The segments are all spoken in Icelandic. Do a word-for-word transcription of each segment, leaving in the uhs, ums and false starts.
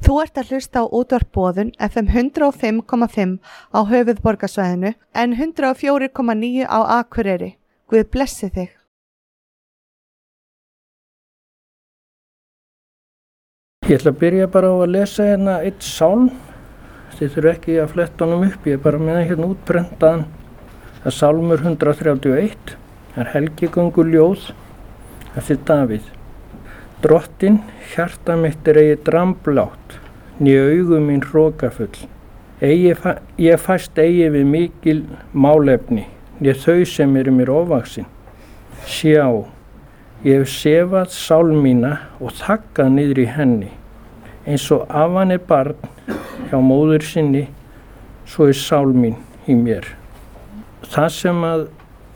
Þú ert að hlusta á útvarp Boðun F M hundrað og fimm komma fimm á höfuðborgarsvæðinu en hundrað og fjögur komma níu á Akureyri. Guð blessi þig. Ég ætla að byrja bara á að lesa hérna eitt sálm. Þið þurfa ekki að fletta honum upp, ég er bara með hérna útprentaðan. Það er sálmur hundrað þrjátíu og eitt, það er helgigönguljóð eftir Davíð. Drottinn, hjarta mitt er eigi dramblátt, né augu mín hrokafull. Eigi, ég fæst eigi við mikil málefni, né þau sem eru mér ofvaxin. Sjá, ég hef sefað sál mína og þaggað niður í henni. Eins og afan er barn hjá móður sinni, svo er sál mín í mér. Það sem að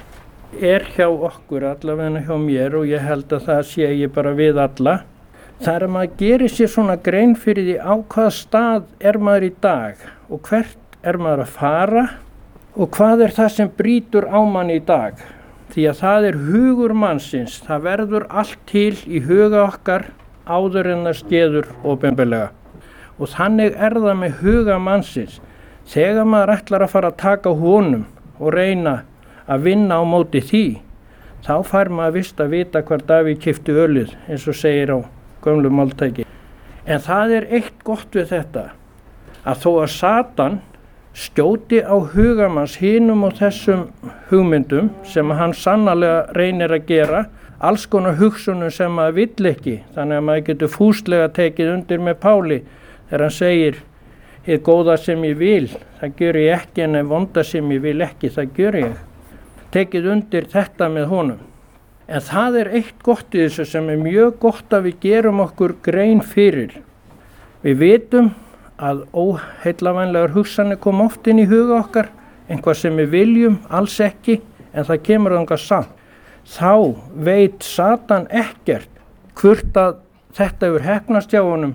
er hjá okkur, allavega hjá mér, og ég held að það sé ég bara við alla, það er að maður gerir sér svona grein fyrir því á hvaða stað er maður í dag og hvert er maður að fara og hvað er það sem brýtur á mann í dag. Því að það er hugur mannsins, það verður allt til í huga okkar áður en það skeður opinberlega. Og þannig er það með huga mannsins. Þegar maður ætlar að fara að taka honum og reyna að vinna á móti því, þá fær maður vist að vita hvar Davíð keypti ölið, eins og segir á gömlu máltæki. En það er eitt gott við þetta, að þó að Satan skjóti á hugamanns hinum og þessum hugmyndum sem hann sannarlega reynir að gera, alls konar hugsunum sem maður vill ekki, þannig að maður getur fúslega tekið undir með Páli þegar hann segir, hið góða sem ég vil, það gör ég ekki, en ef vonda sem ég vil ekki, það gör ég. Tekið undir þetta með honum. En það er eitt gott í þessu sem er mjög gott að við gerum okkur grein fyrir. Við vitum að óheillavænlegar hugsanir koma oft inn í huga okkar, einhvað sem við viljum, alls ekki, en það kemur þangað samt. Þá veit Satan ekkert hvort að þetta hefur heppnast hjá honum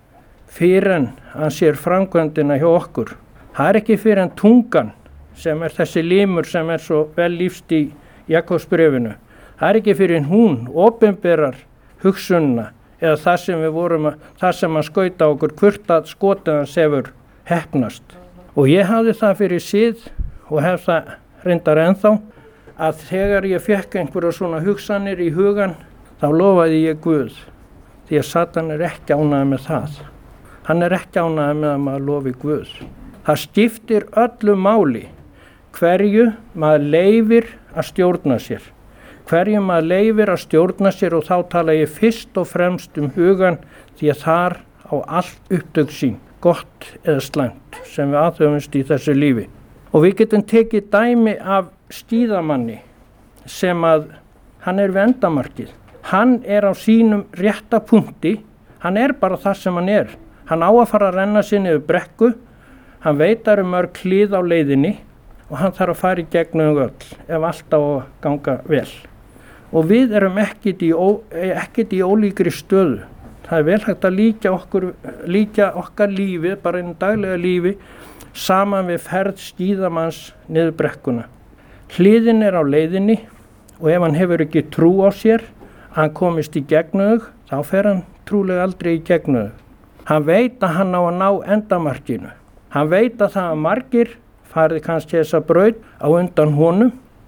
fyrir en hann sér framkvæmdina hjá okkur. Það er ekki fyrir en tungan, sem er þessi limur sem er svo vel lífst í Jakobsbréfinu. Það er ekki fyrir hún opinberar hugsunna eða það sem við vorum að, það sem að skauta okkur hvort að skotið hans hefur heppnast. Og ég hafði það fyrir síð og hef það reyndar ennþá að þegar ég fekk einhverja svona hugsanir í hugan, þá lofaði ég Guð. Því að Satan er ekki ánægður með það. Hann er ekki ánægður með að maður lofi Guð. Það skiptir öllu máli. Hverju maður leifir að stjórna sér. Hverju maður leifir að stjórna sér og þá tala ég fyrst og fremst um hugan því að þar á allt upptök sín, gott eða slæmt, sem við aðhöfumst í þessu lífi. Og við getum tekið dæmi af skíðamanni sem að hann er við endamarkið. Hann er á sínum rétta punkti, hann er bara það sem hann er. Hann á að fara að renna sér niður brekku, hann veit að eru mörg hlið á leiðinni, og hann þarf að fara í gegnum öll ef allt á að ganga vel. Og við erum ekkert í, ó, ekkert í ólíkri stöðu. Það er vel hægt að líka okkur, líka okkar lífi, bara einu daglega lífi, saman við ferð skíðamanns niður brekkuna. Hliðin er á leiðinni og ef hann hefur ekki trú á sér, hann komist í gegnum, þá fer hann trúlega aldrei í gegnum. Hann veit að hann á að ná endamarkinu. Hann veit að það er margir farið kannski þessa braut á undan honum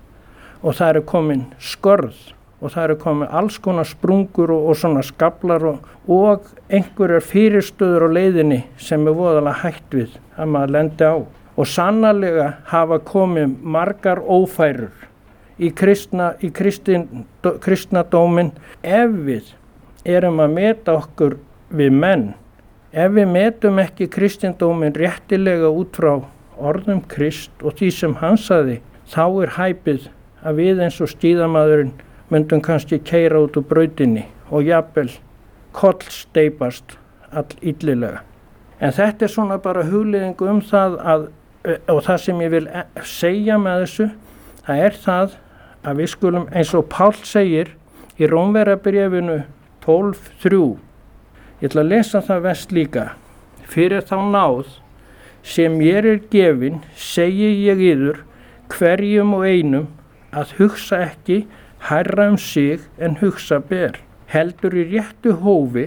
og það eru komin skörð og það eru komin alls konar sprungur og, og svona skaflar og, og einhverjar fyrirstöður á leiðinni sem er voðalega hætt við að maður lendi á. Og sannarlega hafa komið margar ófærur í, kristna, í kristin, kristnadómin ef við erum að meta okkur við menn. Ef við metum ekki kristindómin réttilega út frá orðum Krist og því sem hann sagði, þá er hæpið að við eins og skíðamaðurinn myndum kannski keyra út úr brautinni og jafnvel kollsteypast all illilega. En þetta er svona bara hugleiðingu um það að, og það sem ég vil segja með þessu, það er það að við skulum, eins og Páll segir í Rómverjabréfinu tólf þrjú, ég ætla að lesa það vest líka, fyrir þá náð sem mér er gefin, segi ég yður hverjum og einum að hugsa ekki hærra um sig en hugsa ber, heldur í réttu hófi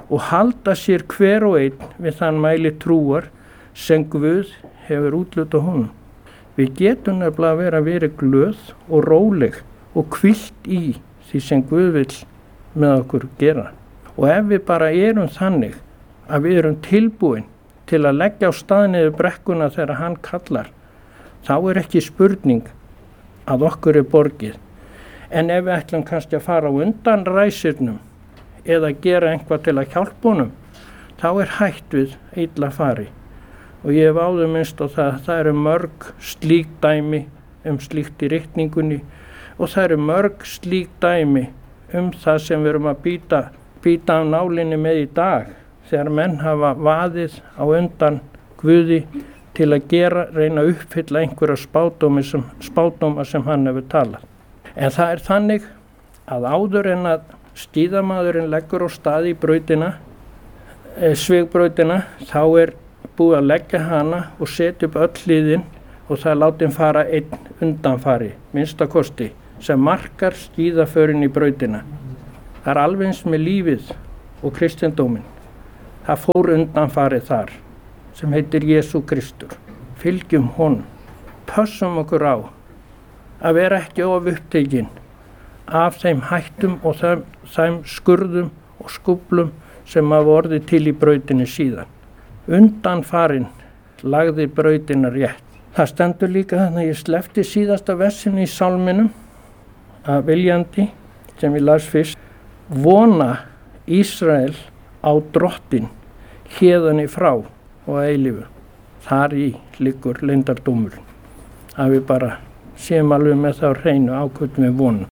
og halda sér hver og einn við þann mæli trúar sem Guð hefur útlutað honum. Við getum nefnilega að vera verið glöð og róleg og hvílt í því sem Guð vill með okkur gera. Og ef við bara erum þannig að við erum tilbúin til að leggja á stað niður brekkuna þegar hann kallar, þá er ekki spurning að okkur er borgið. En ef við ætlum kannski að fara á undan ræsirnum eða gera einhvað til að hjálpa honum, þá er hætt við illa fari. Og ég hef áður minnst á það að það eru mörg slík dæmi um slíkt í ritningunni og það eru mörg slík dæmi um það sem við erum að býta, býta af nálinni með í dag þegar menn hafa vaðið á undan Guði til að gera, reyna að uppfylla einhverja spádóma sem, spádóma sem hann hefur talað. En það er þannig að áður en að skíðamaðurinn leggur á stað í brautina, e, svigbrautina, þá er búið að leggja hana og setja upp öll hliðin og það er látið fara einn undanfari, minnstakosti, sem markar skíðaförin í brautina. Það er alveg eins með lífið og kristindóminn. Það fór undanfarið þar, sem heitir Jesú Kristur. Fylgjum honum. Pössum okkur á að vera ekki of upptekinn af þeim hættum og þeim, þeim skurðum og skúplum sem hafa orðið til í brautinni síðan. Undanfarinn lagði brautina rétt. Það stendur líka þannig að ég sleppti síðasta versinu í sálminum að viljandi sem ég las fyrst. Vona Ísrael á drottin héðan í frá og að eilífu. Þar í liggur leyndardómurinn. Að við bara séum alveg með þá hreinu ákvöldum við vonum.